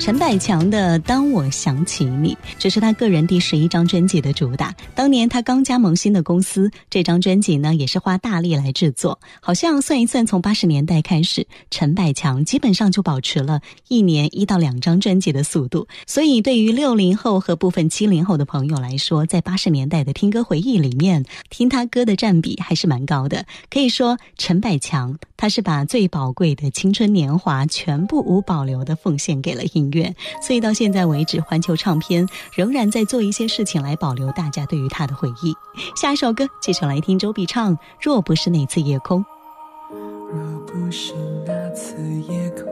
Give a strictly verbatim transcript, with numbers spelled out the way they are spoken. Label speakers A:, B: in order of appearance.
A: 陈百强的《当我想起你》，这是他个人第十一张专辑的主打。当年他刚加盟新的公司，这张专辑呢也是花大力来制作。好像算一算，从八十年代开始，陈百强基本上就保持了一年一到两张专辑的速度。所以对于六零后和部分七零后的朋友来说，在八十年代的听歌回忆里面，听他歌的占比还是蛮高的。可以说陈百强他是把最宝贵的青春年华全部无保留地奉献给了音乐，所以到现在为止，环球唱片仍然在做一些事情来保留大家对于他的回忆。下一首歌继续来听周笔畅《若不是那次夜空》。
B: 若不是那次夜空，